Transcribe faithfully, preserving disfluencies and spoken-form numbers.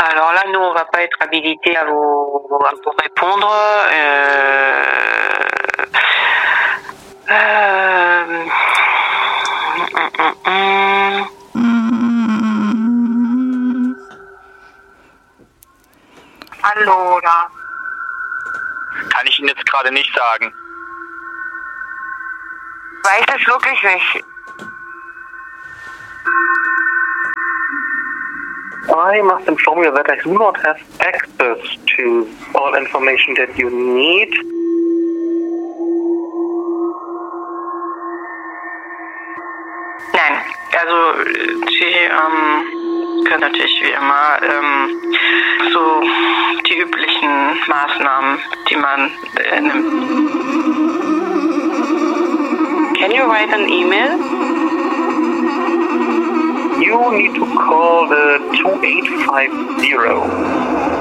Alors là, nous, on va pas être habilité à vous, à vous répondre. Euh, euh, mm, mm, mm. Allora. Kann ich Ihnen jetzt gerade nicht sagen. Weiß es wirklich nicht. I must inform you that I do not have access to all information that you need. Nein, also Sie ähm, können natürlich wie immer ähm, so die üblichen Maßnahmen, die man äh, nimmt. Can you write an email? You need to call the two eight five zero.